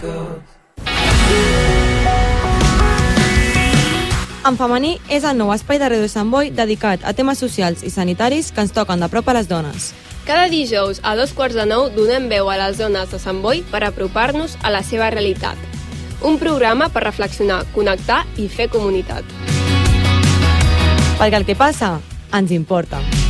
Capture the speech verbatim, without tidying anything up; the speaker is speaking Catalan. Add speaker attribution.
Speaker 1: En femení és el nou espai de Ràdio Sant Boi dedicat a temes socials i sanitaris que ens toquen de prop a les dones.
Speaker 2: Cada dijous a dos quarts de nou donem veu a les dones de Sant Boi per apropar-nos a la seva realitat. Un programa per reflexionar, connectar i fer comunitat.
Speaker 1: Perquè el que passa ens importa.